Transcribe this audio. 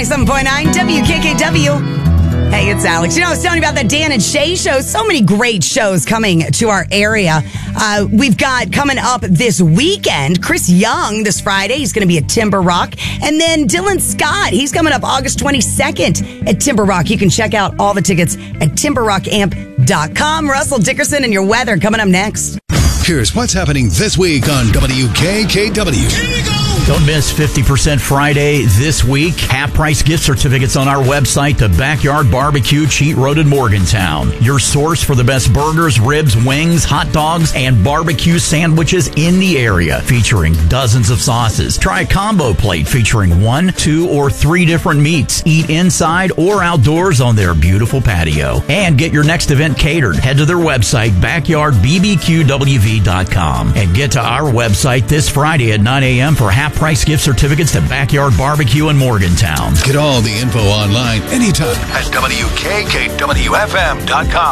97.9 WKKW. Hey, it's Alex. I was telling you about the Dan and Shay show. So many great shows coming to our area. We've got coming up this weekend, Chris Young this Friday. He's going to be at Timber Rock. And then Dylan Scott, he's coming up August 22nd at Timber Rock. You can check out all the tickets at timberrockamp.com. Russell Dickerson and your weather coming up next. Here's what's happening this week on WKKW. Don't miss 50% Friday this week. Half-price gift certificates on our website, The Backyard Barbecue, Cheat Road in Morgantown. Your source for the best burgers, ribs, wings, hot dogs, and barbecue sandwiches in the area, featuring dozens of sauces. Try a combo plate featuring 1, 2, or 3 different meats. Eat inside or outdoors on their beautiful patio. And get your next event catered. Head to their website, backyardbbqwv.com, and get to our website this Friday at 9 a.m. for half-price gift certificates to Backyard Barbecue in Morgantown. Get all the info online anytime at WKKWFM.com.